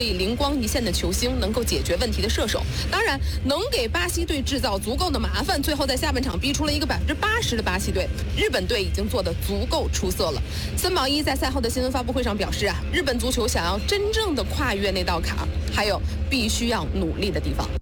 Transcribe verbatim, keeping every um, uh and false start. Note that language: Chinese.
灵光一现的球星，能够解决问题的射手，当然能给巴西队制造足够的麻烦。最后在下半场逼出了一个百分之八十的巴西队，日本队已经做得足够出色了。森保一在赛后的新闻发布会上表示啊，日本足球想要真正的跨越那道坎儿，还有必须要努力的地方。